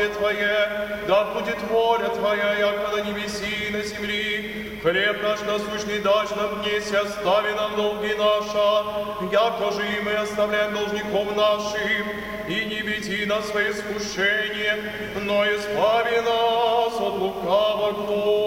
Царствие Твое, да будет воля Твоя, яко на небеси и на земли. Хлеб наш насущный дашь нам днесь, и остави нам долги наши, яко же и мы оставляем должников нашим, и не веди нас в свои искушения, но избави нас от лукавого.